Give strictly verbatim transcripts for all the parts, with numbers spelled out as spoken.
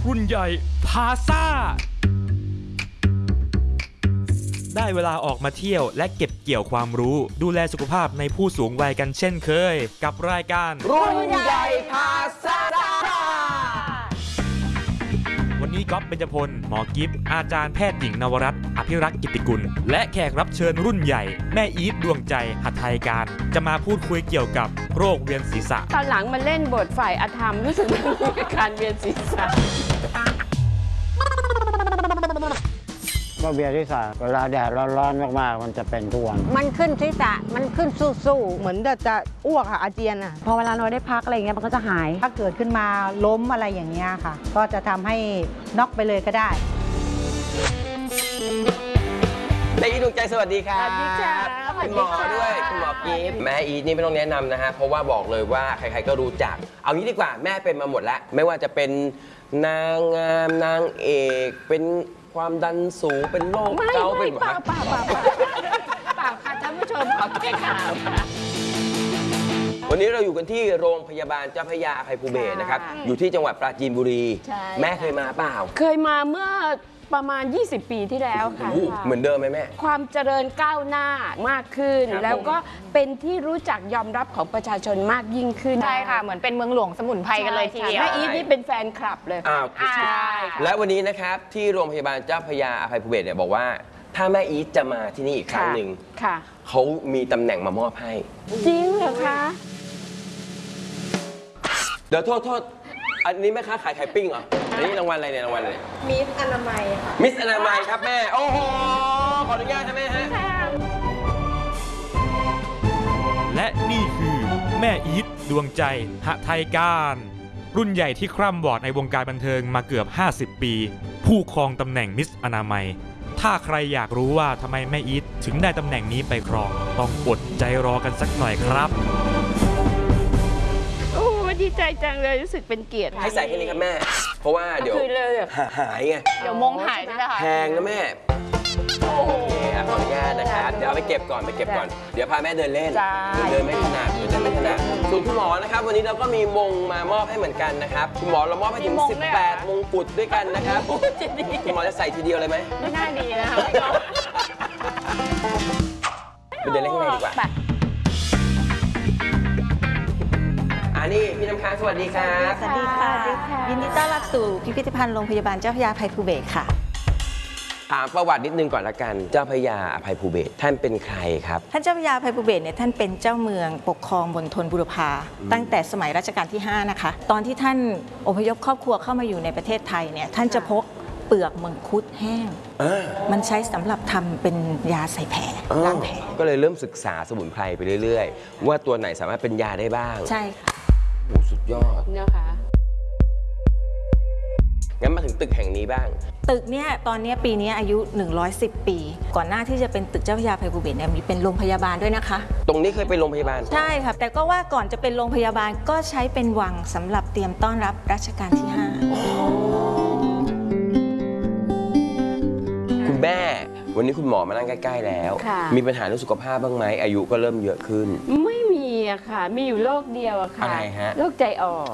รุ่นใหญ่พาซ่าได้เวลาออกมาเที่ยวและเก็บเกี่ยวความรู้ดูแลสุขภาพในผู้สูงวัยกันเช่นเคยกับรายการรุ่นใหญ่พาซ่าวันนี้ก๊อฟเบญจพลหมอกิฟต์อาจารย์แพทย์หญิงนวรัตน์อภิรักษ์กิติกุลและแขกรับเชิญรุ่นใหญ่แม่อีทดวงใจหัตถยการจะมาพูดคุยเกี่ยวกับโรคเวียนศีรษะตอนหลังมาเล่นบทฝ่ายอธรรมรู้สึกมีอาการเวียนศีรษะก็เวียนศีรษะเวลาแดดร้อนๆมากๆมันจะเป็นทุกวันมันขึ้นศีรษะมันขึ้นสู้ๆเหมือนจะจะอ้วกค่ะอาเจียนอ่ะพอเวลาเราได้พักอะไรอย่างเงี้ยมันก็จะหายถ้าเกิดขึ้นมาล้มอะไรอย่างเงี้ยค่ะก็จะทำให้น็อกไปเลยก็ได้แม่อีทดวงใจสวัสดีครับสวัสดีค่ะคุณหมอด้วยคุณหมอกิฟต์แม่อีทนี่ไม่ต้องแนะนำนะฮะเพราะว่าบอกเลยว่าใครๆก็รู้จักเอางี้ดีกว่าแม่เป็นมาหมดแล้วไม่ว่าจะเป็นนางงามนางเอกเป็นความดันสูงเป็นโรคเกาต์เป็นเปล่าเปล่าเปล่าเปล่าเปล่าค่ะท่านผู้ชมขอแก้ข่าวค่ะวันนี้เราอยู่กันที่โรงพยาบาลเจ้าพระยาอภัยภูเบศรนะครับอยู่ที่จังหวัดปราจีนบุรีแม่เคยมาเปล่าเคยมาเมื่อประมาณยี่สิบปีที่แล้วค่ะเหมือนเดิมไหมแม่ความเจริญก้าวหน้ามากขึ้นแล้วก็เป็นที่รู้จักยอมรับของประชาชนมากยิ่งขึ้นใช่ค่ะเหมือนเป็นเมืองหลวงสมุนไพรกันเลยทีเดียวแม่อีทนี่เป็นแฟนคลับเลยอ้าวใช่และวันนี้นะครับที่โรงพยาบาลเจ้าพระยาอภัยภูเบศรเนี่ยบอกว่าถ้าแม่อีทจะมาที่นี่อีกครั้งหนึ่งเขามีตำแหน่งมามอบให้จริงเหรอคะเดี๋ยวโทษโทษอันนี้แม่ค้าขายไข่ปิ้งเหรออันนี้รางวัลอะไรเนี่ยรางวัลอะไรมิสอนามัยค่ะมิสอนามัยครับแม่โอ้โหขออนุญาตนะแม่ฮะและนี่คือแม่อีทดวงใจหทัยการรุ่นใหญ่ที่คร่ำวอดในวงการบันเทิงมาเกือบห้าสิบปีผู้ครองตำแหน่งมิสอนามัยถ้าใครอยากรู้ว่าทำไมแม่อีทถึงได้ตำแหน่งนี้ไปครองต้องอดใจรอกันสักหน่อยครับดีใจจังเลยรู้สึกเป็นเกียรติให้ใส่แค่นี้ครับแม่เพราะว่าเดี๋ยวหายไงเดี๋ยวมงหายใช่ไหมคะแพงนะแม่โอเคขออนุญาตนะครับเดี๋ยวเอาไปเก็บก่อนไปเก็บก่อนเดี๋ยวพาแม่เดินเล่นเดินไม่ถนัดเดินไม่ถนัดส่วนคุณหมอนะครับวันนี้เราก็มีมงมามอบให้เหมือนกันนะครับคุณหมอเรามอบให้ถึงสิบแปดมงกุฎด้วยกันนะครับคุณหมอจะใส่ทีเดียวเลยไหมไม่น่าดีนะคะไปเดินเล่นข้างในดีกว่าอันนี้พี่น้ำค้างสวัสดีครับสวัสดีค่ะยินดีต้อนรับสู่พิพิธภัณฑ์โรงพยาบาลเจ้าพระยาอภัยภูเบศรค่ะถามประวัตินิดนึงก่อนละกันเจ้าพระยาอภัยภูเบศรท่านเป็นใครครับท่านเจ้าพระยาอภัยภูเบศรเนี่ยท่านเป็นเจ้าเมืองปกครองมณฑลบุรพาตั้งแต่สมัยรัชกาลที่ห้านะคะตอนที่ท่านอพยพครอบครัวเข้ามาอยู่ในประเทศไทยเนี่ยท่านจะพกเปลือกมังคุดแห้งมันใช้สำหรับทำเป็นยาใส่แผลล้างแผลก็เลยเริ่มศึกษาสมุนไพรไปเรื่อยๆว่าตัวไหนสามารถเป็นยาได้บ้างใช่ค่ะสุดยอดนะคะงั้นมาถึงตึกแห่งนี้บ้างตึกเนี้ยตอนนี้ปีนี้อายุหนึ่งร้อยสิบปีก่อนหน้าที่จะเป็นตึกเจ้าพระยาอภัยภูเบศรเนี่ยมีเป็นโรงพยาบาลด้วยนะคะตรงนี้เคยเป็นโรงพยาบาลใช่ครับแต่ก็ว่าก่อนจะเป็นโรงพยาบาลก็ใช้เป็นวังสำหรับเตรียมต้อนรับรัชกาลที่ห้าคุณแม่วันนี้คุณหมอมานั่งใกล้ๆแล้วมีปัญหาเรื่องสุขภาพบ้างไหมอายุก็เริ่มเยอะขึ้นไม่มีอะค่ะมีอยู่โรคเดียวอะค่ะอะไรฮะโรคใจอ่อน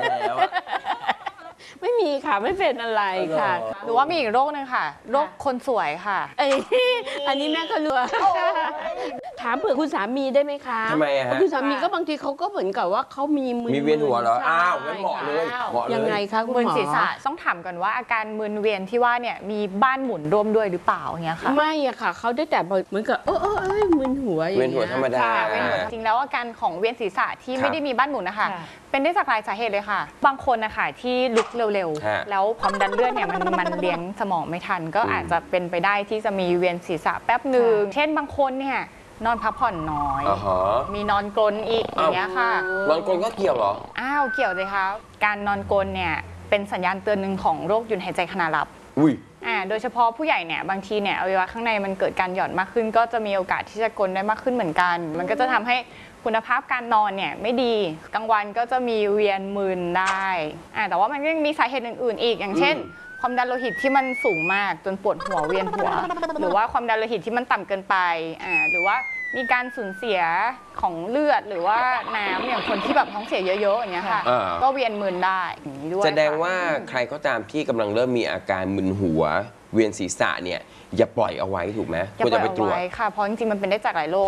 ไม่มีค่ะไม่เป็นอะไรค่ะหรือว่ามีอีกโรคนึงค่ะโรคคนสวยค่ะเอ้ยอันนี้แม่ก็รู้ถามเผื่อคุณสามีได้ไหมคะทำไมฮะคุณสามีก็บางทีเขาก็เหมือนกับว่าเขามีมือมีเวียนหัวเหรออ้าวงั้นเหมาะเลยเหมาะเลยยังไงคะคุณหมอมึนศีรษะต้องถามก่อนว่าอาการมึนเวียนที่ว่าเนี่ยมีบ้านหมุนร่วมด้วยหรือเปล่าเงี้ยค่ะไม่อะค่ะเขาได้แต่เหมือนกับเออเออเออมึนหัวอย่างเวียนหัวธรรมดาจริงแล้วอาการของเวียนศีรษะที่ไม่ได้มีบ้านหมุนนะคะเป็นได้จากหลายสาเหตุเลยค่ะบางคนนะคะที่ลุกเร็วๆแล้วความดันเลือดเนี่ยมันมันเลี้ยงสมองไม่ทันก็อาจจะเป็นไปได้ที่จะมีเวียนศีรษะแป๊บหนึ่งเช่นบางคนเนี่ยนอนพักผ่อนน้อยมีนอนกรนอีกอย่างเงี้ยค่ะนอนกรนก็เกี่ยวเหรออ้าวเกี่ยวเลยค่ะการนอนกรนเนี่ยเป็นสัญญาณเตือนหนึ่งของโรคหยุดหายใจขณะหลับอุ้ยอ่าโดยเฉพาะผู้ใหญ่เนี่ยบางทีเนี่ยอวัยวะข้างในมันเกิดการหย่อนมากขึ้นก็จะมีโอกาสที่จะกรนได้มากขึ้นเหมือนกันมันก็จะทำให้คุณภาพการนอนเนี่ยไม่ดีกลางวันก็จะมีเวียนมึนได้อ่าแต่ว่ามันก็ยังมีสาเหตุอื่นๆอีกอย่างเช่นความดันโลหิตที่มันสูงมากจนปวดหัวเวียนหัวหรือว่าความดันโลหิตที่มันต่ำเกินไปอ่าหรือว่ามีการสูญเสียของเลือดหรือว่าน้ำอย่างคนที่แบบท้องเสียเยอะๆอย่างเงี้ยค่ะอ่าก็เวียนมึนได้อย่างนี้ด้วยแสดงค่ะว่าใครก็ตามที่กำลังเริ่มมีอาการมึนหัวเวียนศีรษะเนี่ยอย่าปล่อยเอาไว้ถูกไหมอย่าควรปล่จะอยไปตรเอาวจไว้ค่ะเพราะจริงๆมันเป็นได้จากหลายโรค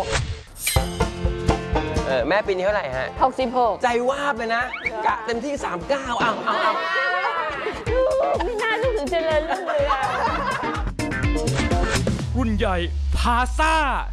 เออแม่ปีนี้เท่าไหร่ฮะหกสิบหกใจวาบเลยนะกะเต็มที่สามสิบเก้าเอาเอาเอาไม่น่ารู้สึกเจริญรุ่งเรืองรุ่นใหญ่พาซ่า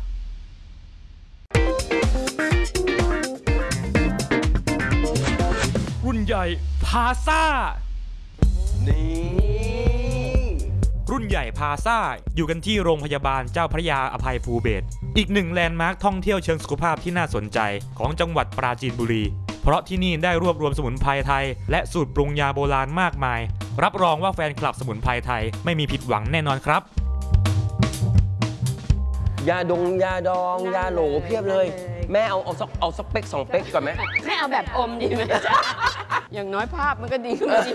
รุ่นใหญ่พาซ่านี่รุ่นใหญ่พาซ่าอยู่กันที่โรงพยาบาลเจ้าพระยาอภัยภูเบศรอีกหนึ่งแลนด์มาร์คท่องเที่ยวเชิงสุขภาพที่น่าสนใจของจังหวัดปราจีนบุรี เพราะที่นี่ได้รวบรวมสมุนไพรไทยและสูตรปรุงยาโบราณมากมาย รับรองว่าแฟนคลับสมุนไพรไทยไม่มีผิดหวังแน่นอนครับยาดงยาดองยาโหลเพียบเลย แม่เอาเอาสักเอาสักเป๊กสองเป๊กก่อนไหมไม่เอาแบบอมดีไหมจ๊ะอย่างน้อยภาพมันก็ดีขึ้นมาดี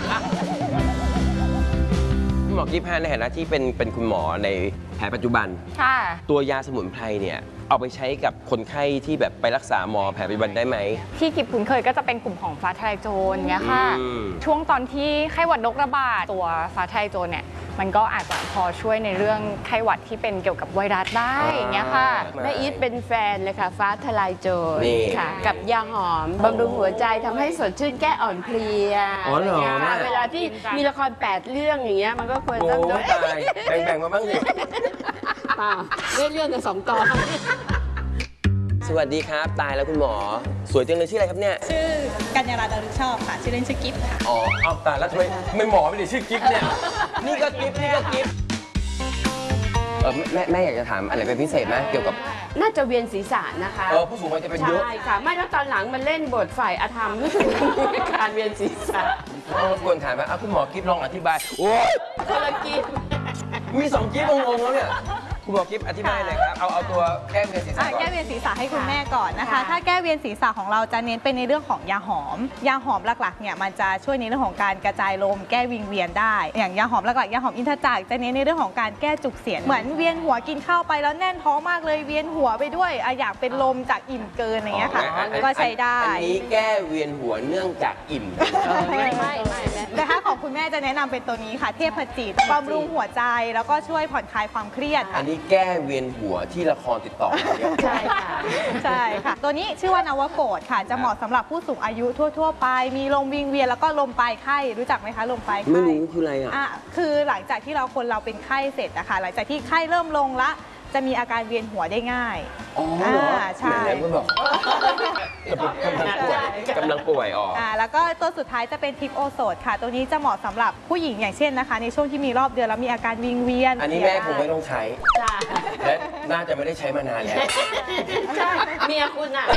คุณหมอกิ๊ฟฮะในฐานะที่เป็นเป็นคุณหมอในแผนปัจจุบันค่ะตัวยาสมุนไพรเนี่ยเอาไปใช้กับคนไข้ที่แบบไปรักษาหมอแผนปัจจุบันได้ไหมที่กิบคุ้นเคยก็จะเป็นกลุ่มของฟ้าทะลายโจรเงี้ยค่ะอืมช่วงตอนที่ไข้หวัดนกระบาดตัวฟ้าทะลายโจรเนี่ยมันก็อาจจะพอช่วยในเรื่องไข้หวัดที่เป็นเกี่ยวกับไวรัสได้อย่างเงี้ยค่ะแม่อีทเป็นแฟนเลยค่ะ ฟ้าทลายโจรนี่ค่ะ กับยาหอมบำรุงหัวใจทำให้สดชื่นแก้อ่อนเพลียอ๋อเหรอะไงี้ยค่ะแม่เวลาที่มีละครแปดเรื่องอย่างเงี้ยมันก็ควรโอ้ต้องตายแบ่งๆมาบ้างสิเปล่าเรื่องเรื่องกันสองตอนสวัสดีครับ ตายแล้วคุณหมอ สวยจังเลยชื่ออะไรครับเนี่ยชื่อกัญญาราดารุชอบค่ะ ชื่อเล่นชื่อกิฟต์ค่ะอ๋อเอาตายแล้วทำไมทำไมหมอไม่ได้ชื่อกิ๊ฟเนี่ย นี่ก็กิ๊ฟนี่ก็กิ๊ฟเออแม่แม่อยากจะถามอะไรเป็นพิเศษไหมเกี่ยวกับน่าจะเวียนศีรษะนะคะเออผู้สูงวัยจะเป็นเยอะใช่ค่ะ ไม่แล้วตอนหลังมันเล่นบทฝ่ายอาธรรมรู้สึกมีอาการเวียนศีรษะรบกวนถามว่าเอาคุณหมอกิ๊ฟลองอธิบาย โอ้ยคนละกินมีสองกิ๊ฟงงๆแล้วเนี่ย คุณหมอกิ๊ฟอธิบายหน่อยครับ เอาเอาตัวแก้เวียนศีรษะอ่ะก่อแก้นเวียนศีรษะให้คุณแม่ก่อนนะคะค่ะถ้าแก้เวียนศีรษะของเราจะเน้นเป็นในเรื่องของยาหอม ยาหอมหลักๆเนี่ยมันจะช่วยในเรื่องของการกระจายลมแก้วิงเวียนได้ อย่างยาหอมหลักๆยาหอมอินทจักรจะเน้นในเรื่องของการแก้จุกเสียดเหมือนเวียนหัวกินข้าวไปแล้วแน่นท้องมากเลยเวียนหัวไปด้วยอ่ะอยากเป็นลมจากอิ่มเกินอะไรเงี้ยค่ะอ๋ออันก็ใช้ได้อันนี้แก้เวียนหัวเนื่องจากอิ่มไม่ไม่ไม่แม่แต่ถ้าของคุณแม่จะแนะนำเป็นตัวนี้ค่ะเทพจิตบำรุงหัวใจแล้วก็ช่วยผ่อนคลายความเครียดอันนี้แก้เวียนหัวที่ละครติดต่อมาเนี่ยใช่ค่ะใช่ค่ะ ตัวนี้ชื่อว่านวโกดค่ะ จะเหมาะสำหรับผู้สูงอายุทั่ว ๆ ไป มีลมวิงเวียนแล้วก็ลมปลายไข้รู้จักไหมคะลมปลายไข้ไม่รู้คืออะไรอ่ะอ่ะคือหลังจากที่เราคนเราเป็นไข้เสร็จนะคะหลังจากที่ไข้เริ่มลงละจะมีอาการเวียนหัวได้ง่ายอ๋อเหรออ่าใช่ไหนๆก็บอกกำลังป่วยกำลังป่วยออกอ่าแล้วก็ตัวสุดท้ายจะเป็นทิปโอโซดค่ะ ตัวนี้จะเหมาะสำหรับผู้หญิงอย่างเช่นนะคะ ในช่วงที่มีรอบเดือนแล้วมีอาการวิงเวียนอันนี้แม่คงไม่ต้องใช้จ้าและน่าจะไม่ได้ใช้มานานแล้วใช่เมียคุณอ่ะ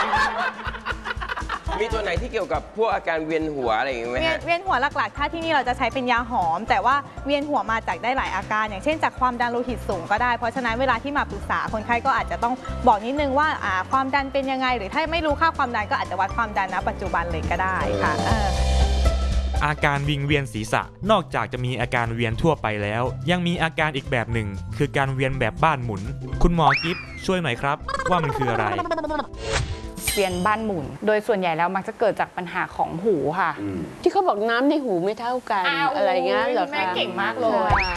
มีตัวไหนที่เกี่ยวกับพวกอาการเวียนหัวอะไรอย่างเงี้ยไหมเวียนฮะเวียนหัวหลักๆ ถ้าที่นี่เราจะใช้เป็นยาหอม แต่ว่าเวียนหัวมาจากได้หลายอาการ อย่างเช่นจากความดันโลหิตสูงก็ได้ เพราะฉะนั้นเวลาที่มาปรึกษาคนไข้ก็อาจจะต้องบอกนิดนึงว่าอ่าความดันเป็นยังไง หรือถ้าไม่รู้ค่าความดันก็อาจจะวัดความดันณปัจจุบันเลยก็ได้ค่ะเอออาการวิงเวียนศีรษะนอกจากจะมีอาการเวียนทั่วไปแล้ว ยังมีอาการอีกแบบหนึ่ง คือการเวียนแบบบ้านหมุน คุณหมอกิฟช่วยหน่อยครับ ว่ามันคืออะไรเวียนบ้านหมุน โดยส่วนใหญ่แล้วมักจะเกิดจากปัญหาของหูค่ะที่เขาบอกน้ำในหูไม่เท่ากันอ้าวอะไรเงี้ยเหรอคะแม่เก่งมากเลยค่ะ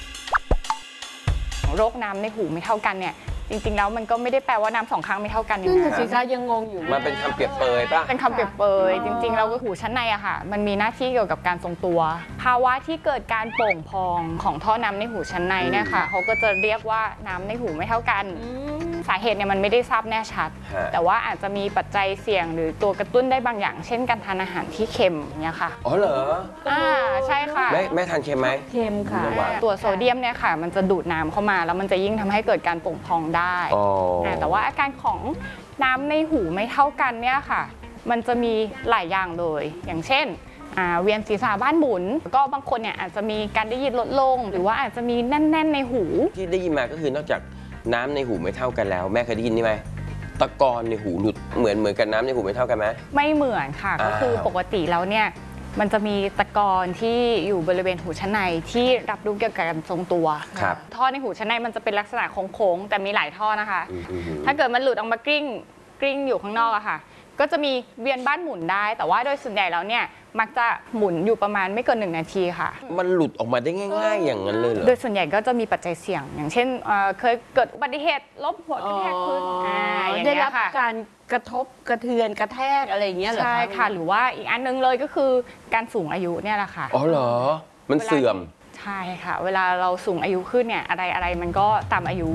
โรคน้ำในหูไม่เท่ากันเนี่ย จริงๆแล้วมันก็ไม่ได้แปลว่าน้ำสองข้างไม่เท่ากันอย่างนั่นนั้น่ะนสิคะยังงงอยู่มันเป็นคำเปรียบเปยป่ะเป็นคำเปรียบเปยจริงๆเราก็หูชั้นในอะค่ะ มันมีหน้าที่เกี่ยวกับการทรงตัว ภาวะที่เกิดการโป่งพองของท่อน้ำในหูชั้นในเนี่ยค่ะเขาก็จะเรียกว่าน้ำในหูไม่เท่ากัน สาเหตุเนี่ยมันไม่ได้ทราบแน่ชัดฮะแต่ว่าอาจจะมีปัจจัยเสี่ยงหรือตัวกระตุ้นได้บางอย่าง เช่นการทานอาหารที่เค็มเนี่ยค่ะอ๋อเหรออ่าใช่ค่ะแม่แม่ทานเค็มไหมเค็มค่ะระวังตัวโซเดียมเนี่ยค่ะ มันจะดูดน้ำเข้ามา แล้วมันจะยิ่งทำให้เกิดการโป่งพองได้อ๋ออ่าแต่ว่าอาการของน้ำในหูไม่เท่ากันเนี่ยค่ะ มันจะมีหลายอย่างเลย อย่างเช่นอ่าเวียนศีรษะบ้านหมุน ก็บางคนเนี่ยอาจจะมีการได้ยินลดลง หรือว่าอาจจะมีแน่น ๆ ในหูที่ได้ยินมาก็คือนอกจากน้ำในหูไม่เท่ากันแล้ว แม่เคยได้ยินนี่ไหมตะกอนในหูหลุดเหมือนเหมือนกับน้ำในหูไม่เท่ากันไหมไม่เหมือนค่ะ ก็คืออ้าวปกติแล้วเนี่ยมันจะมีตะกอนที่อยู่บริเวณหูชั้นในที่รับรู้เกี่ยวกับการทรงตัวครับท่อในหูชั้นในมันจะเป็นลักษณะโค้งๆแต่มีหลายท่อนะคะ ถ้าเกิดมันหลุดออกมากลิ้งกลิ้งอยู่ข้างนอกอะค่ะก็จะมีเวียนบ้านหมุนได้แต่ว่าโดยส่วนใหญ่แล้วเนี่ยมักจะหมุนอยู่ประมาณไม่เกินหนึ่งนาทีค่ะมันหลุดออกมาได้ง่ายๆอย่างนั้นเลยเหรอโดยส่วนใหญ่ก็จะมีปัจจัยเสี่ยง อย่างเช่นเอ่อเคยเกิดอุบัติเหตุล้มหัวกระแทกพื้นอ่าอย่างได้เงี้รับยค่ะการกระทบกระเทือนกระแทกอะไรอย่างเงี้ยเหรอใช่ค่ะหรือว่าอีกอันนึงเลยก็คือการสูงอายุเนี่ยแหละค่ะอ๋อเหรอ มันเสื่อมใช่ค่ะ เวลาเราสูงอายุขึ้นเนี่ยอะไรอะไรมันก็ตามอายุ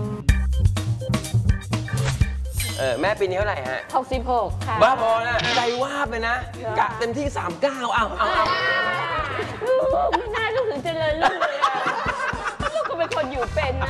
เออแม่ปีนี้เท่าไหร่ฮะหกสิบหกค่ะบ้าบอนะใจวาบเลยนะ กะเต็มที่สามสิบเก้าเอาเอาเอาไม่น่าลูกถึงเจริญลูกเลยอะลูกก็เป็นคนอยู่เป็นนะ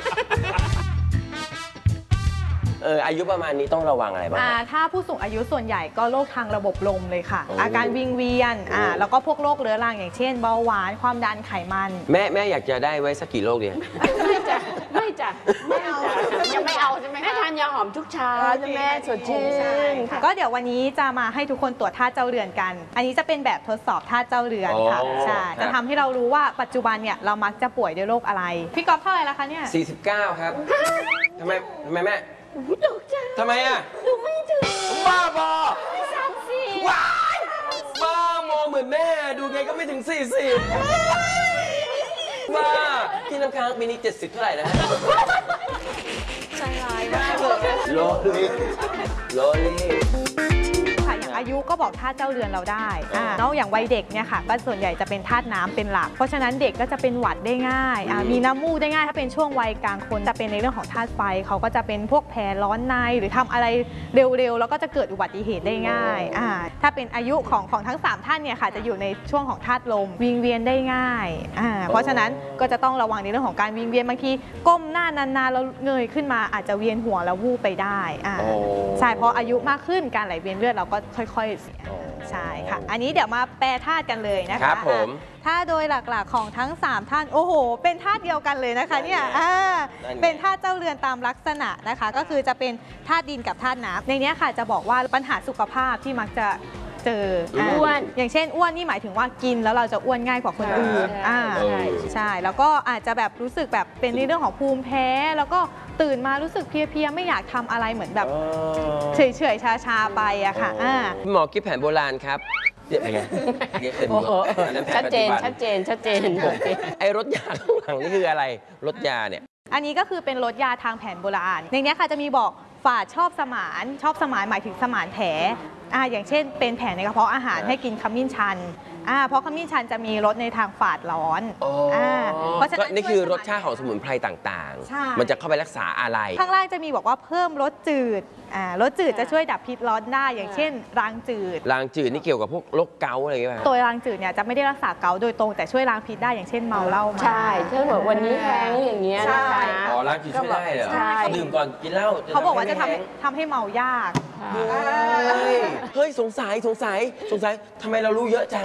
เอออายุประมาณนี้ต้องระวังอะไรบ้างอ่าฮะถ้าผู้สูงอายุส่วนใหญ่ก็โรคทางระบบลมเลยค่ะโอ้อาการวิงเวียนอ่าโอ้แล้วก็พวกโรคเรื้อรังอย่างเช่นเบาหวานความดันไขมันแม่แม่อยากจะได้ไว้สักกี่โรคดีไม่จ้ะไม่จ้ะไม่เอายังไม่เอาใช่ไหมคะแม่ทานยาหอมทุกเช้านะแม่สดชื่นค่ะก็เดี๋ยววันนี้จะมาให้ทุกคนตรวจธาตุเจ้าเรือนกัน อันนี้จะเป็นแบบทดสอบธาตุเจ้าเรือนค่ะอ๋อใช่ครับจะทำให้เรารู้ว่าปัจจุบันเนี่ยเรามักจะป่วยด้วยโรคอะไร พี่ก๊อฟเท่าไหร่แล้วคะเนี่ยสี่สิบเก้าครับทำไมทำไมแม่ทำไมอ่ะดูไม่ถึงบ้าบอสามสี่ว้ายบ้ามองเหมือนแม่ ดูไงก็ไม่ถึงสี่สิบบ้าพี่น้ำค้างปีนี้เจ็ดสิบเท่าไหร่นะฮะใจร้ายมากเลยโลลีโลลีค่ะอย่างอายุก็บอกธาตุเจ้าเรือนเราได้อ่าแล้วอย่างวัยเด็กเนี่ยค่ะก็ส่วนใหญ่จะเป็นธาตุน้ำเป็นหลัก เพราะฉะนั้นเด็กก็จะเป็นหวัดได้ง่ายอ่ามีน้ำมูกได้ง่ายถ้าเป็นช่วงวัยกลางคนจะเป็นในเรื่องของธาตุไฟเขาก็จะเป็นพวกแผลร้อนในหรือทำอะไรเร็วๆแล้วก็จะเกิดอุบัติเหตุได้ง่ายอ่าถ้าเป็นอายุของของทั้งสามท่านเนี่ยค่ะจะอยู่ในช่วงของธาตุลมวิงเวียนได้ง่ายอ่าเพราะฉะนั้นก็จะต้องระวังในเรื่องของการวิงเวียนบางทีก้มหน้านานๆแล้วเงยขึ้นมาอาจจะเวียนหัวแล้ววูบไปได้อ่าโอ้ใช่เพราะอายุมากขึ้นการไหลเวียนเลือดเราก็ค่อยๆเสียอ๋อใช่ค่ะ อันนี้เดี๋ยวมาแปลธาตุกันเลยนะคะครับผมถ้าโดยหลักๆของทั้ง 3 ท่าน โอ้โห เป็นธาตุเดียวกันเลยนะคะเนี่ยอ่านั่นไงเป็นธาตุเจ้าเรือนตามลักษณะนะคะ ก็คือจะเป็นธาตุดินกับธาตุน้ำในเนี้ยค่ะจะบอกว่าปัญหาสุขภาพที่มักจะเจออ่าอ้วนอย่างเช่นอ้วนนี่หมายถึงว่ากินแล้วเราจะอ้วนง่ายกว่าคนอื่นใช่อ่าเออใช่ แล้วก็อาจจะแบบรู้สึกแบบเป็นในเรื่องของภูมิแพ้ แล้วก็ตื่นมารู้สึกเพลียๆไม่อยากทำอะไรเหมือนแบบเฉยๆชาๆไปอะค่ะอ่าคุณหมอกิ๊บแผนโบราณครับเดี๋ยวเป็นไงเดี๋ยวเป็นโอ้โหอันนั้นแผชันดปัจเจจุนบันชัดเจน ชัดเจนไอ้รถยาข้างหลังนี่คืออะไร รถยาเนี่ยอันนี้ก็คือเป็นรสยาทางแผนโบราณ ในเนี้ยค่ะจะมีบอกฝาดชอบสมาน ชอบสมานหมายถึงสมานแผลอ่าอย่างเช่น เป็นแผลในกระเพาะอาหารให้กินขมิ้นชันอ่าเพราะขมิ้นชันจะมีรสในทางฝาดร้อนอ๋ออ่าเพราะฉะก็นั้นนี่คือรช่วยสชาติของสมุนไพรต่างใช่ๆ มันจะเข้าไปรักษาอะไรข้างล่างจะมีบอกว่าเพิ่มรสจืดอ่ารสจืดจะช่วยดับพิษร้อนได้ อย่างเช่นรางจืดรางจืดนี่เกี่ยวกับพวกโรคเกาต์อะไรอย่างเงี้ยป่ะตัวรางจืดเนี่ยจะไม่ได้รักษาเกาต์โดยตรงแต่ช่วยล้างพิษได้อย่างเช่นเมาเหล้ามาใช่ถ้าแบบวันนี้แห้งอย่างเงี้ยนะคะอ๋อรางจืดช่วยได้เหรอใช่ดื่มก่อนกินเหล้าเขาบอกว่าจะทำให้ให้ทำให้เมายากเฮ้ยเฮ้ยสงสัยสงสัยสงสัยทำไมเรารู้เยอะจัง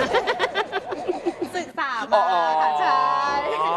ศึกษาอ๋มาอค่ะใช่อ๋อ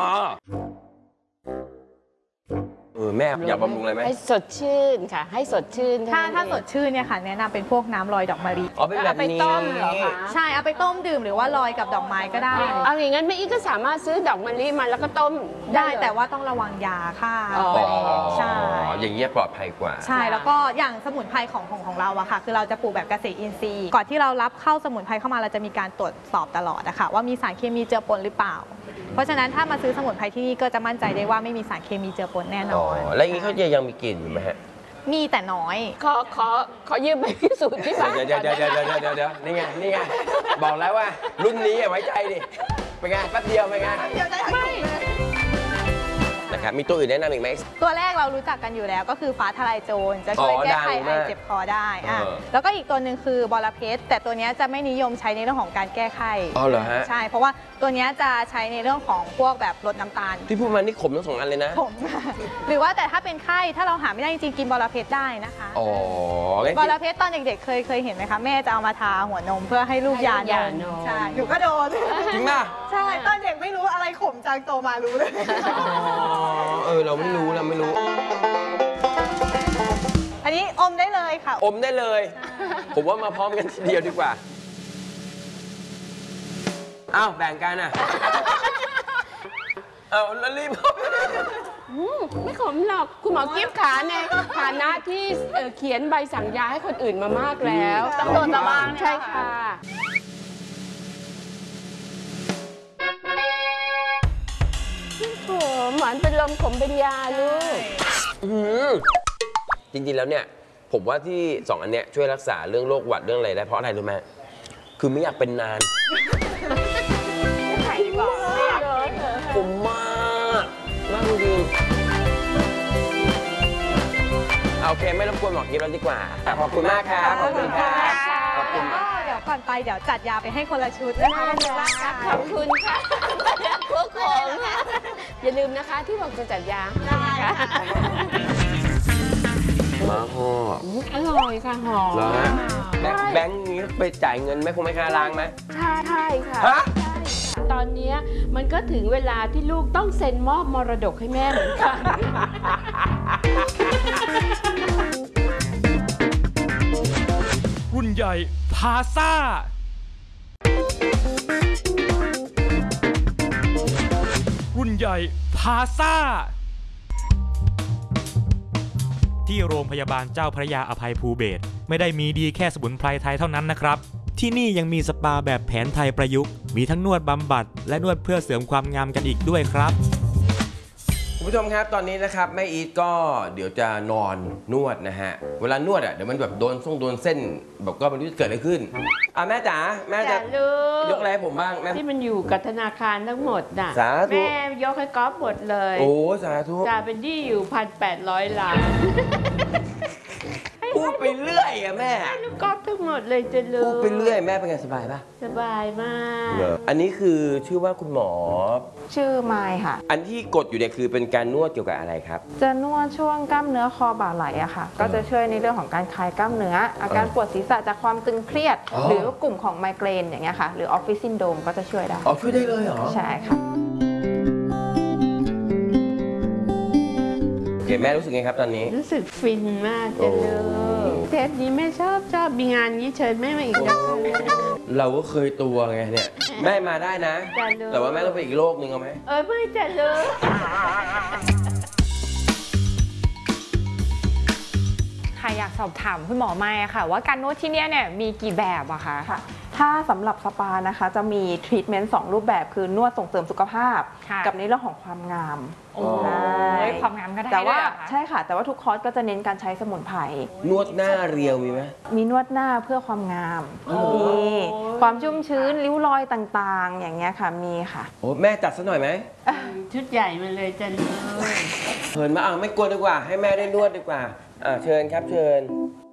เออแม่อยากบำรุงอะไรไหมให้สดชื่นค่ะ ให้สดชื่นถ้าเท่นั้นถ้าเองสดชื่นเนี่ยค่ะแนะนำเป็นพวกน้ำลอยดอกมะลิอ๋อเป็นแบบเอาไปนี้ต้มเหรอคะใช่เอาไปต้มดื่มหรือว่าลอยกับดอกไม้ก็ได้เอาอย่างนั้นแม่อีก็สามารถซื้อดอกมะลิมาแล้วก็ต้มได้เลยแต่ว่าต้องระวังยาค่ะอ๋ออ๋อใช่อย่างเงี้ยปลอดภัยกว่าใช่แล้วก็อย่างสมุนไพรของของของเราอะค่ะ คือเราจะปลูกแบบเกษตรอินทรีย์ ก่อนที่เรารับเข้าสมุนไพรเข้ามาเราจะมีการตรวจสอบตลอดอะค่ะว่ามีสารเคมีเจือปนหรือเปล่า เพราะฉะนั้นถ้ามาซื้อสมุนไพรที่นี่ก็จะมั่นใจได้ว่าไม่มีสารเคมีเจือปนแน่นอ๋ออน แล้วอย่างงี้เขาจะยังมีกลิ่นอยู่ไหมฮะมีแต่น้อยขอขอขอยืมไปพิสูจน์ที่บ้านเดี๋ยวเดี๋ยวเดี๋ยวเดี๋ยวเดี๋ยวเดี๋ยวเดี๋ยวนี่ไงนี่ไงบอกแล้วว่ารุ่นนี้อย่าไว้ใจดิเป็นไงแป๊บเดียวเป็นไงนะครับมีตัวอื่นแนะนำอีกไหมตัวแรกเรารู้จักกันอยู่แล้วก็คือฟ้าทลายโจรจะช่วยอ๋อแก้ไขดังไอมากเจ็บคอได้อ่ะเออแล้วก็อีกตัวหนึ่งคือบอระเพ็ดแต่ตัวเนี้ยจะไม่นิยมใช้ในเรื่องของการแก้ไข้อ๋อเหรอฮะใช่ เพราะว่าตัวเนี้ยจะใช้ในเรื่องของพวกแบบลดน้ำตาลที่พูดมานี่ขมทั้งสองอันเลยนะผม หรือว่าแต่ถ้าเป็นไข้ถ้าเราหาไม่ได้จริงๆกินบอระเพ็ดได้นะคะอ๋องั้นบอระเพ็ดตอนเด็กๆเคยเคยเห็นไหมคะแม่จะเอามาทาหัวนมเพื่อให้ลูกยาให้ลูกยาน นมมใช่หนูก็โดนจริงป่ะใช่ตอนเด็กไม่รู้อะไรขมจังโตมารู้เลยอ๋อเออเราไม่รู้เราไม่รู้อันนี้อมได้เลยค่ะอมได้เลย ผมว่ามาพร้อมกันทีเดียวดีกว่าอ้าวแบ่งกันอ่ะเอาแล้วรีบอืมไม่ขมหรอกคุณหมอกิ๊ฟขาในฐานะที่เอ่อเขียนใบสั่งยาให้คนอื่นมามากแล้วต้องโดนตะบ้างเนี่ยใช่ค่ะโอ้หวานเป็นลมขมเป็นยาลูกอื้อหือจริงๆแล้วเนี่ยผมว่าที่สองอันเนี้ยช่วยรักษาเรื่องโรคหวัดเรื่องอะไรได้เพราะอะไรรู้ไหมคือไม่อยากเป็นนานผมมากมากจริงๆโอเคไม่รบกวนหมอกิ๊ฟแล้วดีกว่าขอบคุณมากครับขอบคุณครับขอบคุณมากเดี๋ยวก่อนไปเดี๋ยวจัดยาไปให้คนละชุดนะคะขอบคุณค่ะทุกคนอย่าลืมนะคะที่บอกจะจัดยาค่ะมาห่ออร่อยค่ะหอมเหรอฮะแบงค์แบงค์นี้ไปจ่ายเงินไหมคงไม่ค่าล้างไหมใช่ใช่ค่ะฮะใช่ค่ะ ตอนเนี้ยมันก็ถึงเวลาที่ลูกต้องเซ็นมอบมรดกให้แม่เหมือนกันรุ่นใหญ่พาซ่า รุ่นใหญ่พาซ่า ที่โรงพยาบาลเจ้าพระยาอภัยภูเบศรไม่ได้มีดีแค่สมุนไพรไทยเท่านั้นนะครับ ที่นี่ยังมีสปาแบบแผนไทยประยุกต์มีทั้งนวดบำบัดและนวดเพื่อเสริมความงามกันอีกด้วยครับคุณผู้ชมครับตอนนี้นะครับแม่อีทก็เดี๋ยวจะนอนนวดนะฮะเวลานวดอ่ะเดี๋ยวมันแบบโดนส่งโดนเส้นแบบก็ไม่รู้จะเกิดอะไรขึ้นอ่ะแม่จ๋าแม่จะจ้ะลูกยกอะไรให้ผมบ้างแม่ที่มันอยู่กับธนาคารทั้งหมดน่ะสาธุแม่ยกให้ก๊อฟหมดเลยโอ้สาธุจ่าเป็นที่อยู่พันแปดร้อยล้านพูดไปเรื่อยอะแม่ลูกก๊อฟทั้งหมดเลยจะลูกพูดไปเรื่อยแม่เป็นไงสบายปะสบายมากอันนี้คือชื่อว่าคุณหมอชื่อไมค์ค่ะอันที่กดอยู่เนี่ยคือเป็นการนวดเกี่ยวกับอะไรครับจะนวดช่วงกล้ามเนื้อคอบ่าไหล่อะค่ะ ก็จะช่วยในเรื่องของการคลายกล้ามเนื้อ อาการปวดศีรษะจากความตึงเครียดอ๋อหรือกลุ่มของไมเกรนอย่างเงี้ยค่ะ หรือออฟฟิศซินโดรมก็จะช่วยได้อ๋อช่วยได้เลยเหรอใช่ค่ะโอเคแม่รู้สึกไงครับตอนนี้รู้สึกฟินมากจะลูกเทปนี้แม่ชอบชอบมีงานนี้เชิญแม่มาอีกนะเราก็เคยตัวไงเนี่ยแม่มาได้นะได้เลยแต่ว่าแม่ต้องไปอีกโลกนึงเอาไหมเออไม่จะลูกค่ะอยากสอบถามคุณหมอไมค์อะค่ะ ว่าการนวดที่เนี่ยเนี่ยมีกี่แบบอะคะค่ะถ้าสำหรับสปานะคะจะมีทรีทเมนต์สองรูปแบบคือนวดส่งเสริมสุขภาพค่ะกับในเรื่องของความงามโอ้ยความงามก็ได้แต่ว่าด้วยเหรอคะใช่ค่ะ แต่ว่าทุกคอร์สก็จะเน้นการใช้สมุนไพรนวดหน้าเรียวมีไหมมีนวดหน้าเพื่อความงามโอ้มีความชุ่มชื้นริ้วรอยต่างๆ อย่างเงี้ยค่ะมีค่ะโอ้แม่จัดซะหน่อยไหมชุดใหญ่มาเลยจะลูกเชิญมาอ่ะไม่กลัวดีกว่า ให้แม่ได้นวดดีกว่าอ่าเชิญครับเชิญ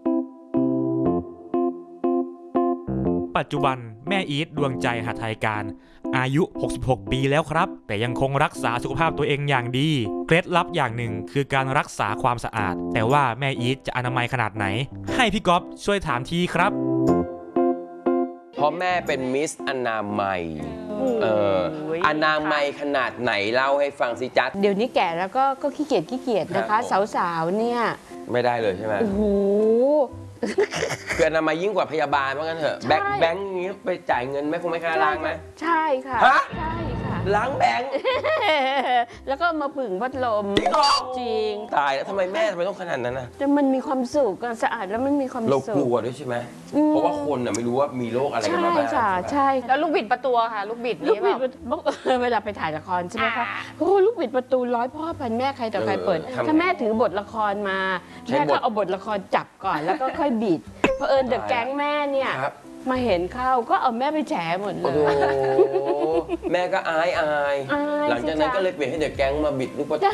ปัจจุบันแม่อีทดวงใจหทัยการ อายุ หกสิบหก ปีแล้วครับ แต่ยังคงรักษาสุขภาพตัวเองอย่างดี เคล็ดลับอย่างหนึ่งคือการรักษาความสะอาด แต่ว่าแม่อีทจะอนามัยขนาดไหน ให้พี่ก๊อฟช่วยถามทีครับเพราะแม่เป็นมิสอนามัยเอออนามัยขนาดไหนเล่าให้ฟังสิจ๊ะเดี๋ยวนี้แก่แล้วก็ก็ขี้เกียจขี้เกียจนะครัคะบผมสาวๆเนี่ยไม่ได้เลยใช่ไหมโอ้โหคืออนามัยยิ่งกว่าพยาบาลว่างั้นเถอะใช่แบงค์แบงค์นี้ไปจ่ายเงินไหมคงไม่ค่าล้างไหมใช่ค่ะฮะใช่ค่ะล้างแบงค์แล้วก็มาผึ่งพัดลมจริงเหรอจริงตายแล้วทำไมแม่ทำไมต้องขนาดนั้นน่ะแต่มันมีความสุขอะสะอาดแล้วมันมีความเราสุกลัขวด้วยใช่ไหมอืมเพราะว่าคนน่ะไม่รู้ว่ามีโรคอะไรกันใช่มาบ้างค่ะใช่ไหมใช่แล้วลูกบิดประตูอะค่ะ ลูกบิดลูกนี่บิดแบบประตูเวลาไปถ่ายละครใช่ไหมคะโอ้โหลูกบิดประตูร้อยพ่อพันแม่ใครต่อใครเปิด ถ้าแม่ถือบทละครมาแม่ก็เอาบทละครจับก่อนแล้วก็ค่อยบิดเพราะเอิญเดอะแก๊งแม่เนี่ยครับมาเห็นเข้าก็เอาแม่ไปแฉหมดเลโอ้โหยแม่ก็อายอายอายหลังจากนั้นสิคะก็เลยเปลี่ยนให้เดอะแก๊งมาบิดลูกประตู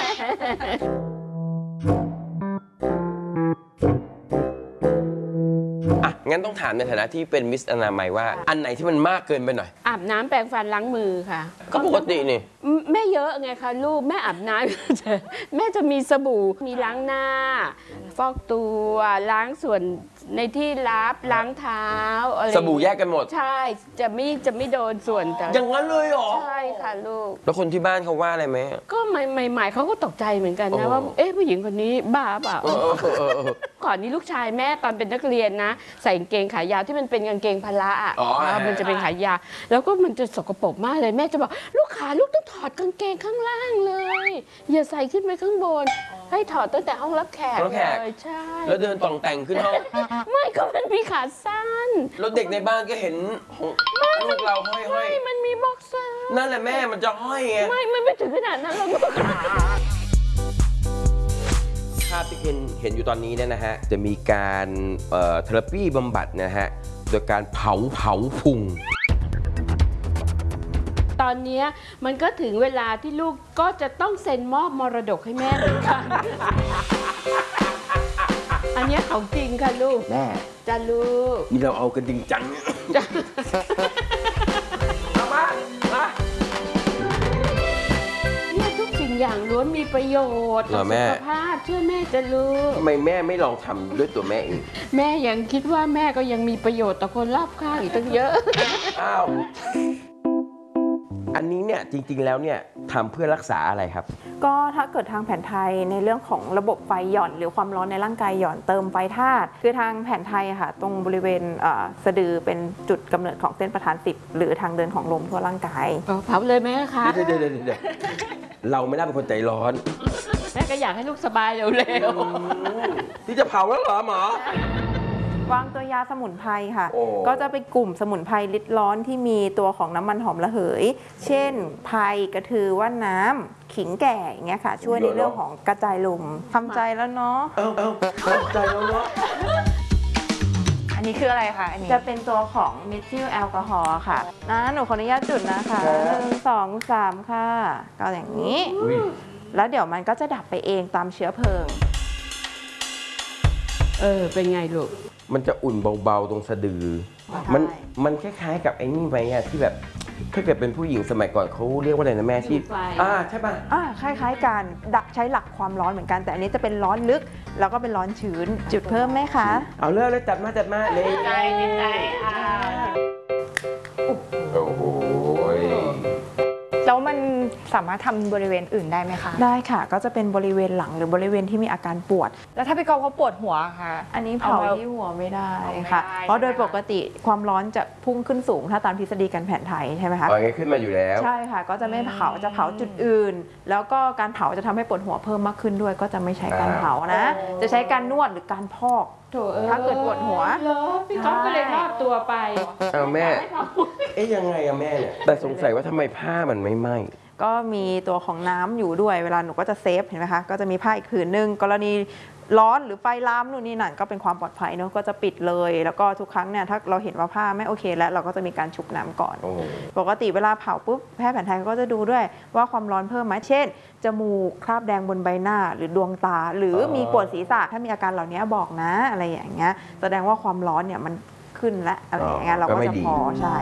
อ่ะ งั้นต้องถามในฐานะที่เป็นมิสอนามัยว่า อันไหนที่มันมากเกินไปหน่อยอาบน้ำแปรงฟันล้างมือค่ะก็ปกตินี่แม่เยอะไงคะลูกแม่อาบน้ำ แม่จะมีสบู่มีล้างหน้าฟอกตัวล้างส่วนในที่ลับล้างเท้าอะไรสบู่แยกกันหมดใช่จะไม่จะไม่โดนส่วนแต่อย่างนั้นเลยเหรอใช่ค่ะลูกแล้วคนที่บ้านเขาว่าอะไรไหมก็ใหม่ๆเขาก็ตกใจเหมือนกันนะว่าเอ๊ะผู้หญิงคนนี้บ้าเปล่าก่อนนี้ลูกชายแม่ตอนเป็นนักเรียนนะใส่กางเกงขายาวที่มันเป็นกางเกงพละอ่ะมันจะเป็นขายาวแล้วก็มันจะสกปรกมากเลยแม่จะบอกลูกขาลูกต้องถอดกางเกงข้างล่างเลยอย่าใส่ขึ้นไปข้างบนให้ถอดตั้งแต่ห้องรับแขกเลยใช่แล้วเดินต่องแต่งขึ้นห้องไม่ก็มันมีขาสั้นแล้วเด็กในบ้านก็เห็นลูกเราห้อยห้อยมันมีบ็อกเซอร์นั่นแหละแม่มันจะห้อยไงไม่ไม่ไม่ถึงขนาดนั้นหรอกภาพที่เห็นเห็นอยู่ตอนนี้เนี่ยนะฮะจะมีการเอ่อเทอราปีบำบัดนะฮะโดยการเผาเผาพุงตอนนี้มันก็ถึงเวลาที่ลูกก็จะต้องเซ็นมอบมรดกให้แม่เหมือนกันอันนี้ของจริงค่ะลูกแม่จ้าลูกนี่เราเอากันจริงจังเนี่ยมามามาเนี่ยทุกสิ่งอย่างล้วนมีประโยชน์ต่อสุขภาพเชื่อแม่จ้าลูกทำไมแม่ไม่ลองทำด้วยตัวแม่เองแม่ยังคิดว่าแม่ก็ยังมีประโยชน์ต่อคนรอบข้างอีกตั้งเยอะอ้าวอันนี้เนี่ยจริงๆแล้วเนี่ยทำเพื่อรักษาอะไรครับก็ถ้าเกิดทางแผนไทยในเรื่องของระบบไฟหย่อนหรือความร้อนในร่างกายหย่อนเติมไฟธาตุคือทางแผนไทยค่ะตรงบริเวณสะดือเป็นจุดกำเนิดของเส้นประธานสิบหรือทางเดินของลมทั่วร่างกายเผาเลยไหมคะเดี๋ยวเดี๋ยวเดี๋ยวเราไม่น่าเป็นคนใจร้อนแม่ก็อยากให้ลูกสบายเร็วๆที่จะเผาแล้วเหรอหมอวางตัวยาสมุนไพรค่ะก็จะเป็นกลุ่มสมุนไพรลิดร้อนที่มีตัวของน้ำมันหอมระเหยเช่นไพรกระทือว่านน้ำขิงแก่อย่างเงี้ยค่ะช่วยในเรื่องของกระจายลมทำใจแล้วเนาะเอ้าเอ้าทำใจแล้วเนาะอันนี้คืออะไรคะอันนี้จะเป็นตัวของเมทิลแอลกอฮอล์ค่ะนะหนูขออนุญาตจุดนะคะหนึ่งสองสามค่ะก็อย่างนี้แล้วเดี๋ยวมันก็จะดับไปเองตามเชื้อเพลิงเออเป็นไงลูกมันจะอุ่นเบาๆตรงสะดือมันมันคล้ายๆกับไอ้นี่ไหมอะที่แบบถ้าเกิดเป็นผู้หญิงสมัยก่อนเขาเรียกว่าอะไรนะแม่ที่อ่าใช่ป่ะอ่าคล้ายๆกันดักใช้หลักความร้อนเหมือนกันแต่อันนี้จะเป็นร้อนลึกแล้วก็เป็นร้อนชื้นจุดเพิ่มไหมคะเอาเลิกเลยจัดมาจัดมาเลยใจใจอ่าโอ้โหแล้วมันสามารถทำบริเวณอื่นได้ไหมคะได้ค่ะก็จะเป็นบริเวณหลังหรือบริเวณที่มีอาการปวดแล้วถ้าพี่กอล์ฟเขาปวดหัวค่ะอันนี้เผาที่หัวไม่ได้ค่ะเพราะโดยปกติความร้อนจะพุ่งขึ้นสูงถ้าตามทฤษฎีการแผนไทยใช่ไหมคะอ๋อขึ้นมาอยู่แล้วใช่ค่ะก็จะไม่เผาจะเผาจุดอื่นแล้วก็การเผาจะทำให้ปวดหัวเพิ่มมากขึ้นด้วยก็จะไม่ใช้การเผานะจะใช้การนวดหรือการพอกถ้าเกิดปวดหัวพี่ก๊อฟก็เลยรอดตัวไปเอาแม่เอ๊ยยังไงอะแม่เนี่ยแต่สงสัยว่าทำไมผ้ามันไม่ไหม้ก็มีตัวของน้ำอยู่ด้วยเวลาหนูก็จะเซฟเห็นไหมคะก็จะมีผ้าอีกผืนนึงกรณีร้อนหรือไฟลามนู่นนี่นั่นก็เป็นความปลอดภัยเนาะก็จะปิดเลยแล้วก็ทุกครั้งเนี่ยถ้าเราเห็นว่าผ้าไม่โอเคแล้วเราก็จะมีการชุบน้ำก่อนปกติเวลาเผาปุ๊บแพทย์แผนไทยก็จะดูด้วยว่าความร้อนเพิ่มไหมเช่นจมูกคราบแดงบนใบหน้าหรือดวงตาหรือมีปวดศีรษะถ้ามีอาการเหล่านี้บอกนะอะไรอย่างเงี้ยแสดงว่าความร้อนเนี่ยมันขึ้นและอะไรอย่างเงี้ยเราก็จะพอใช่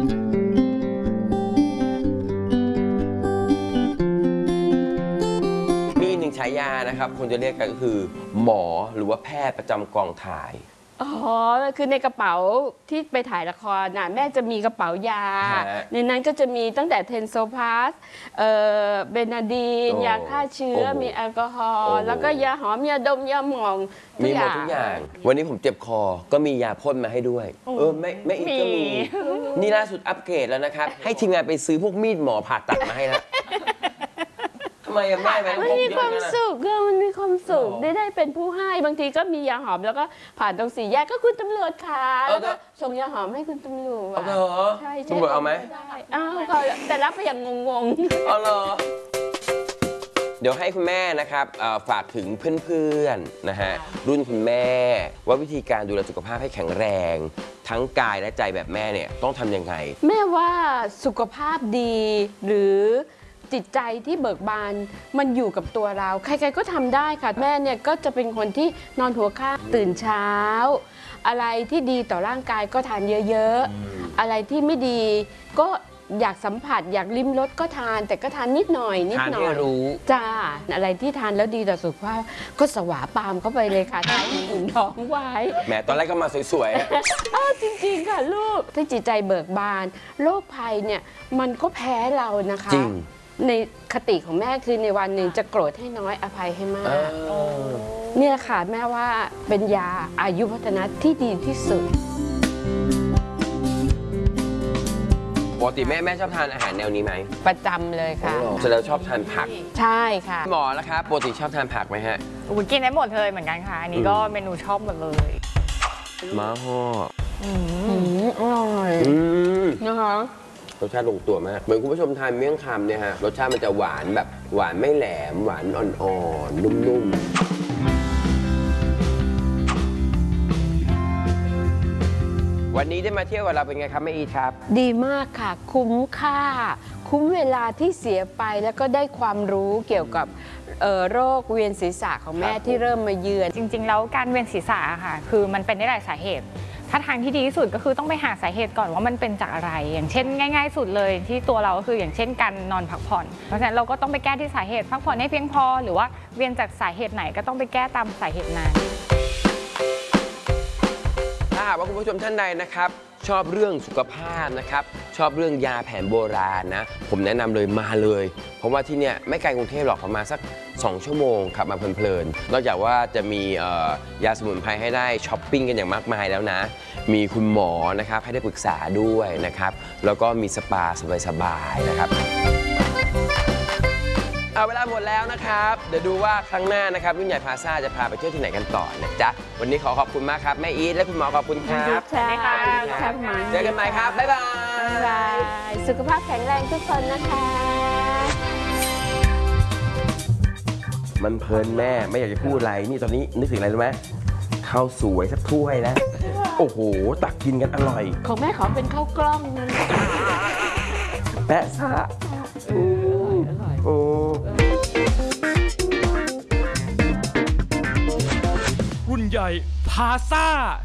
ฉายานะครับคนจะเรียกกันก็คือหมอหรือว่าแพทย์ประจำกองถ่ายอ๋อคือในกระเป๋าที่ไปถ่ายละครน่ะแม่จะมีกระเป๋ายาในนั้นก็จะมีตั้งแต่เทนโซพาสเอ่อเบนาดีนยาฆ่าเชื้อมีแอลกอฮอล์แล้วก็ยาหอมยาดมยาหมองมีหมดทุกอย่างวันนี้ผมเจ็บคอก็มียาพ่นมาให้ด้วยเออไม่ไม่อีกก็มีนี่ล่าสุดอัปเกรดแล้วนะครับให้ทีมงานไปซื้อพวกมีดหมอผ่าตัดมาให้แล้วทำไมแม่แม่มันมีความสุขก็มันมีความสุขได้ได้เป็นผู้ให้บางทีก็มียาหอมแล้วก็ผ่านตรงสี่แยกก็คุณตำรวจค่ะแล้วก็ส่งยาหอมให้คุณตำรวจเอาเหรอใช่ตำรวจเอาไหมอ้าวแต่รับไปอย่างงงๆเอาเหรอเดี๋ยวให้คุณแม่นะครับฝากถึงเพื่อนๆนะฮะรุ่นคุณแม่ว่าวิธีการดูแลสุขภาพให้แข็งแรงทั้งกายและใจแบบแม่เนี่ยต้องทำยังไงแม่ว่าสุขภาพดีหรือจิตใจที่เบิกบานมันอยู่กับตัวเราใครๆก็ทำได้ค่ะแม่เนี่ยก็จะเป็นคนที่นอนหัวค่ำตื่นเช้าอะไรที่ดีต่อร่างกายก็ทานเยอะๆอะไรที่ไม่ดีก็อยากสัมผัสอยากลิ้มรสก็ทานแต่ก็ทานนิดหน่อยนิดทานหน่ให้อยรู้จ้าอะไรที่ทานแล้วดีต่อสุขภาพก็สวาปามเข้าไปเลยค่ะทานอุ่นท้องไว้แหมตอนแรกก็มาสวยๆอะอ้าวจริงๆค่ะลูกถ้าจิตใจเบิกบานโรคภัยเนี่ยมันก็แพ้เรานะคะจริงในคติของแม่คือในวันหนึ่งจะโกรธให้น้อยอภัยให้มาเอก อเนี่ยค่ะแม่ว่าเป็นยาอายุวัฒนะที่ดีที่สุดปกติแม่แม่ชอบทานอาหารแนวนี้ไหมประจำเลยค่ะแสดงว่าชอบทานผักใช่ค่ะหมอแล้วครับปกติชอบทานผักไหมฮะอุ๊ยกินได้หมดเลยเหมือนกันค่ะ อันนี้ก็เมนูชอบหมดเลยม้าห่ออืมอร่อยอืมนะคะรสชาติลงตัวมาก เหมือนคุณผู้ชมทานเมี่ยงคำเนี่ยฮะ รสชาติมันจะหวานแบบหวานไม่แหลม หวานอ่อนๆ นุ่มๆ วันนี้ได้มาเที่ยวกับเราเป็นไงครับแม่อีทครับดีมากค่ะ คุ้มค่า คุ้มเวลาที่เสียไปแล้วก็ได้ความรู้เกี่ยวกับเอ่อโรคเวียนศีรษะของแม่ครับที่เริ่มมาเยือนจริงๆ แล้วการเวียนศีรษะอะค่ะ คือมันเป็นได้หลายสาเหตุ ถ้าทางที่ดีที่สุดก็คือต้องไปหาสาเหตุก่อนว่ามันเป็นจากอะไร อย่างเช่นง่ายๆสุดเลยที่ตัวเราก็คืออย่างเช่นการนอนพักผ่อน เพราะฉะนั้นเราก็ต้องไปแก้ที่สาเหตุพักผ่อนให้เพียงพอ หรือว่าเวียนจากสาเหตุไหนก็ต้องไปแก้ตามสาเหตุนั้นถ้าหากว่าคุณผู้ชมท่านใดนะครับ ชอบเรื่องสุขภาพนะครับ ชอบเรื่องยาแผนโบราณนะ ผมแนะนำเลยมาเลย เพราะว่าที่เนี่ยไม่ไกลกรุงเทพหรอกประมาณสัก สอง ชั่วโมงขับมาเพลินๆ นอกจากว่าจะมีเอ่อยาสมุนไพรให้ได้ช้อปปิ้งกันอย่างมากมายแล้วนะ มีคุณหมอนะครับให้ได้ปรึกษาด้วยนะครับ แล้วก็มีสปาสบายๆนะครับ เอาเวลาหมดแล้วนะครับ เดี๋ยวดูว่าครั้งหน้านะครับรุ่นใหญ่พลาซ่าจะพาไปเที่ยวที่ไหนกันต่อนะจ๊ะ วันนี้ขอขอบคุณมากครับแม่อีทและคุณหมอขอบคุณครับสวัสดีค่ะเจอกันใหม่ครับ บ๊ายบายบ๊ายบายสุขภาพแข็งแรงทุกคนนะคะมันเพลินแม่ไม่อยากจะพูดอะไร นี่ตอนนี้นึกถึงอะไรรู้ไหมข้าวสวยสักถ้วยนะ โอ้โห ตักกินกันอร่อยของแม่ขอเป็นข้าวกล้องนั้นแปะซะโอ้รุ่นใหญ่พาซ่า